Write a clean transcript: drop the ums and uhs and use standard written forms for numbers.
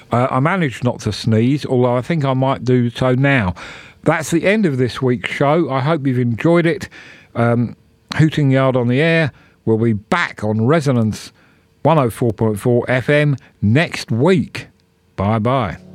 I managed not to sneeze, although I think I might do so now. That's the end of this week's show. I hope you've enjoyed it. Hooting Yard on the Air will be back on Resonance 104.4 FM next week. Bye-bye.